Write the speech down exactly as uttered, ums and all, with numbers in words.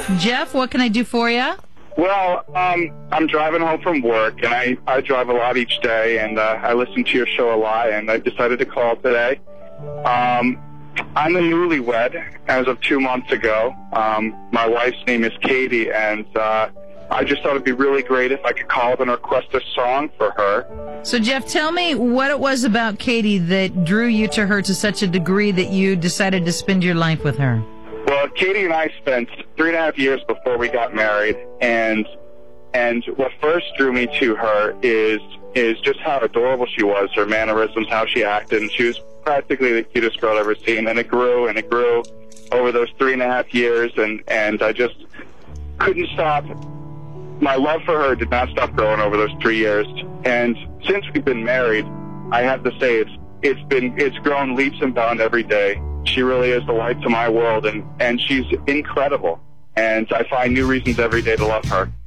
Jeff, what can I do for you? Well, um, I'm driving home from work, and I, I drive a lot each day, and uh, I listen to your show a lot, and I decided to call today. Um, I'm a newlywed as of two months ago. Um, my wife's name is Katie, and uh, I just thought it'd be really great if I could call up and request a song for her. So, Jeff, tell me what it was about Katie that drew you to her to such a degree that you decided to spend your life with her. Well, Katie and I spent three and a half years before we got married, and and what first drew me to her is is just how adorable she was, her mannerisms, how she acted, and she was practically the cutest girl I've ever seen. And it grew and it grew over those three and a half years, and and I just couldn't stop. My love for her did not stop growing over those three years. And since we've been married, I have to say it's it's been it's grown leaps and bounds every day. She really is the light to my world, and, and she's incredible. And I find new reasons every day to love her.